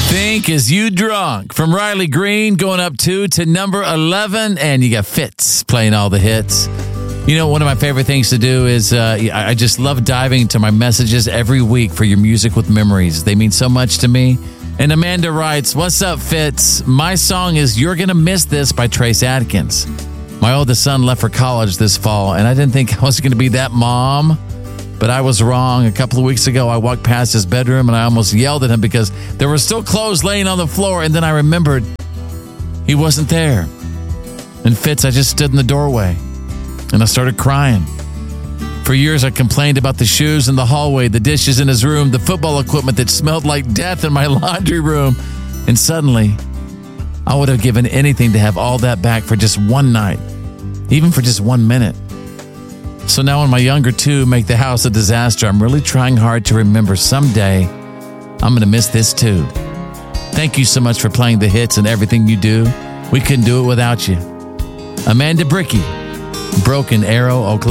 Think Is You Drunk from Riley Green going up 2 to number 11. And you got Fitz playing all the hits. You know, one of my favorite things to do is I just love diving into my messages every week for your music with memories. They mean so much to me. And Amanda writes, "What's up, Fitz? My song is You're Gonna Miss This by Trace Adkins. My oldest son left for college this fall, and I didn't think I was going to be that mom. But I was wrong. A couple of weeks ago, I walked past his bedroom and I almost yelled at him because there were still clothes laying on the floor. And then I remembered he wasn't there. And Fitz, I just stood in the doorway and I started crying. For years, I complained about the shoes in the hallway, the dishes in his room, the football equipment that smelled like death in my laundry room. And suddenly, I would have given anything to have all that back for just one night, even for just 1 minute. So now when my younger two make the house a disaster, I'm really trying hard to remember someday I'm going to miss this too. Thank you so much for playing the hits and everything you do. We couldn't do it without you." Amanda Brickey, Broken Arrow, Oklahoma.